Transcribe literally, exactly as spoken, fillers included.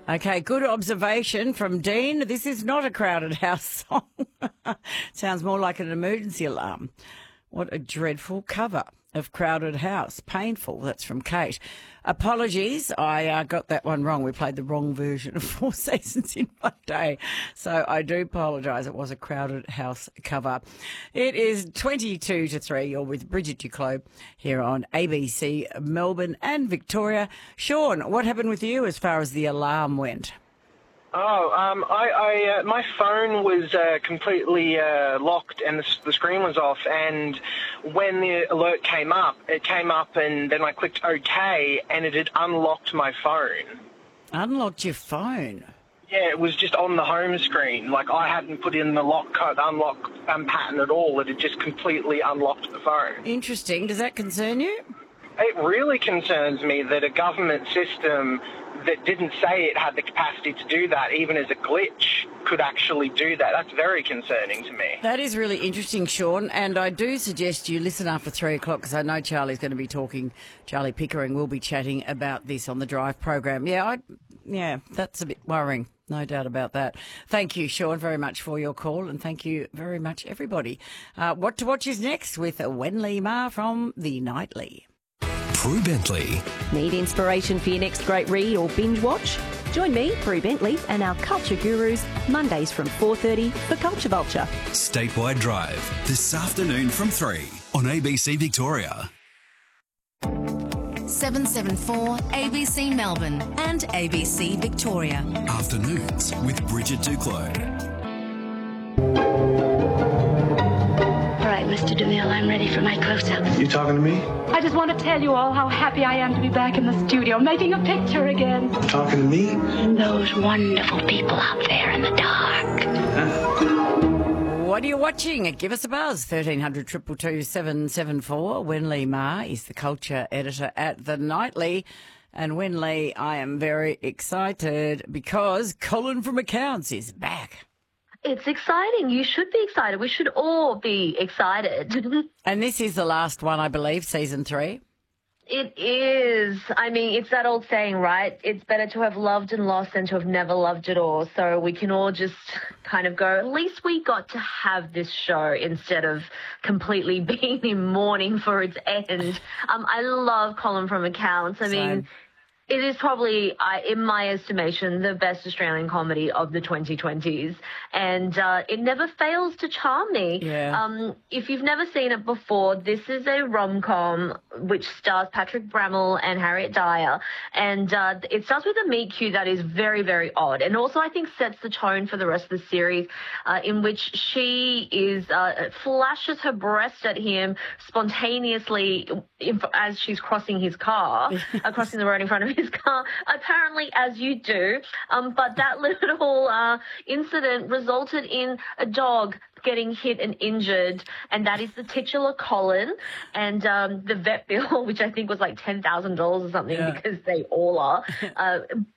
Okay, good observation from Dean. This is not a Crowded House song. Sounds more like an emergency alarm. What a dreadful cover of Crowded House. Painful. That's from Kate. Apologies, I uh, got that one wrong. We played the wrong version of Four Seasons in One Day. So I do apologise. It was a Crowded House cover. It is twenty-two to three. You're with Bridget Duclos here on A B C Melbourne and Victoria. Sean, what happened with you as far as the alarm went? Oh, um, I, I uh, my phone was uh, completely uh, locked and the, the screen was off, and when the alert came up, it came up and then I clicked OK and it had unlocked my phone. Unlocked your phone? Yeah, it was just on the home screen. Like, I hadn't put in the lock code, unlock um, pattern at all. It had just completely unlocked the phone. Interesting. Does that concern you? It really concerns me that a government system that didn't say it had the capacity to do that, even as a glitch, could actually do that. That's very concerning to me. That is really interesting, Sean, and I do suggest you listen after three o'clock because I know Charlie's going to be talking, Charlie Pickering will be chatting about this on the Drive program. Yeah, I, yeah, that's a bit worrying, no doubt about that. Thank you, Sean, very much for your call, and thank you very much, everybody. Uh, what to watch is next with Wenley Ma from The Nightly. Prue Bentley. Need inspiration for your next great read or binge watch? Join me, Prue Bentley, and our culture gurus Mondays from four thirty for Culture Vulture. Statewide Drive, this afternoon from three on A B C Victoria. seven seven four A B C Melbourne and A B C Victoria. Afternoons with Bridget Duclos. All right, Mister DeMille, I'm ready for my close-up. You talking to me? I just want to tell you all how happy I am to be back in the studio, making a picture again. Talking to me? And those wonderful people out there in the dark. What are you watching? Give us a buzz. thirteen hundred, two two two, seven seven four. Wenley Ma is the culture editor at The Nightly. And Wenley, I am very excited because Colin from Accounts is back. It's exciting. You should be excited. We should all be excited. And this is the last one, I believe, season three. It is. I mean, it's that old saying, right? It's better to have loved and lost than to have never loved at all. So we can all just kind of go, at least we got to have this show instead of completely being in mourning for its end. Um, I love Colin from Accounts. I Same. mean, it is probably, uh, in my estimation, the best Australian comedy of the twenty twenties. And uh, it never fails to charm me. Yeah. Um, if you've never seen it before, this is a rom-com which stars Patrick Brammall and Harriet Dyer. And uh, it starts with a meet-cute that is very, very odd. And also, I think, sets the tone for the rest of the series, uh, in which she is uh, flashes her breast at him spontaneously as she's crossing his car, uh, crossing the road in front of his car, apparently, as you do. Um, but that little uh, incident resulted in a dog getting hit and injured, and that is the titular Colin. And um, the vet bill, which I think was like ten thousand dollars or something, yeah. because they all are, uh,